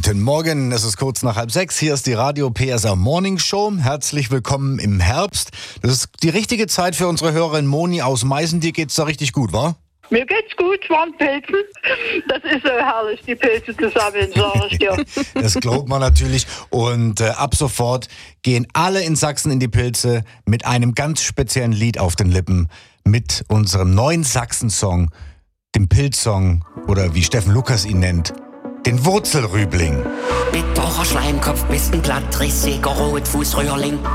Guten Morgen, es ist kurz nach 5:30. Hier ist die Radio PSR Morning Show. Herzlich willkommen im Herbst. Das ist die richtige Zeit für unsere Hörerin Moni aus Meißen. Dir geht's da richtig gut, wa? Mir geht's gut, waren Pilzen. Das ist so herrlich, die Pilze zusammen, sag ich dir. Das glaubt man natürlich. Und ab sofort gehen alle in Sachsen in die Pilze mit einem ganz speziellen Lied auf den Lippen. Mit unserem neuen Sachsen-Song, dem Pilzsong oder wie Steffen Lukas ihn nennt, den Wurzelrübling. Bitterer Schleimkopf, bist ein Blattrissiger Rotfußröhrling.